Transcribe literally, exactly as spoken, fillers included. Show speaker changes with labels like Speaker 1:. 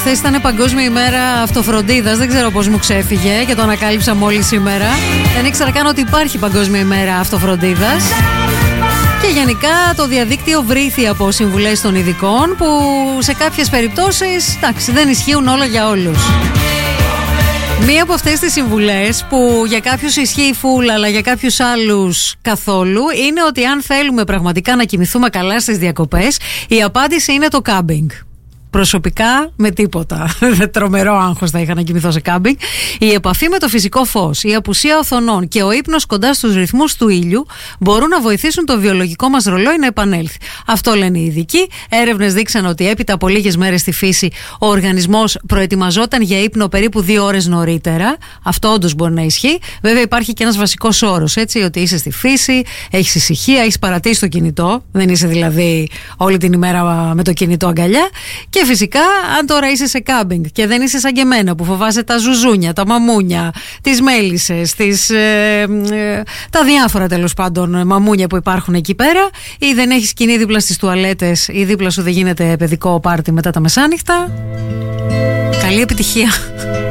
Speaker 1: χθες ήταν Παγκόσμια ημέρα αυτοφροντίδας. Δεν ξέρω πώς μου ξέφυγε και το ανακάλυψα μόλις σήμερα. Δεν ήξερα καν ότι υπάρχει Παγκόσμια ημέρα αυτοφροντίδας. Και γενικά το διαδίκτυο βρήθη από συμβουλές των ειδικών που σε κάποιες περιπτώσεις, εντάξει, δεν ισχύουν όλα για όλους. Μία από αυτές τις συμβουλές που για κάποιους ισχύει φουλ αλλά για κάποιους άλλους καθόλου είναι ότι αν θέλουμε πραγματικά να κοιμηθούμε καλά στις διακοπές, η απάντηση είναι το κάμπινγκ. Προσωπικά με τίποτα. Τρομερό άγχος θα είχα να κοιμηθώ σε κάμπινγκ. Η επαφή με το φυσικό φως, η απουσία οθονών και ο ύπνος κοντά στους ρυθμούς του ήλιου μπορούν να βοηθήσουν το βιολογικό μας ρολόι να επανέλθει. Αυτό λένε οι ειδικοί. Έρευνες δείξαν ότι έπειτα από λίγες μέρες στη φύση ο οργανισμός προετοιμαζόταν για ύπνο περίπου δύο ώρες νωρίτερα. Αυτό όντως μπορεί να ισχύει. Βέβαια υπάρχει και ένας βασικός όρος, έτσι, ότι είσαι στη φύση, έχεις ησυχία, έχεις παρατήσει το κινητό. Δεν είσαι δηλαδή όλη την ημέρα με το κινητό αγκαλιά. Και φυσικά, αν τώρα είσαι σε κάμπινγκ και δεν είσαι σαν και εμένα που φοβάσαι τα ζουζούνια, τα μαμούνια, τις μέλισσες, τις, ε, ε, τα διάφορα τέλος πάντων μαμούνια που υπάρχουν εκεί πέρα, ή δεν έχεις σκηνή δίπλα στις τουαλέτες ή δίπλα σου δεν γίνεται παιδικό πάρτι μετά τα μεσάνυχτα, καλή επιτυχία.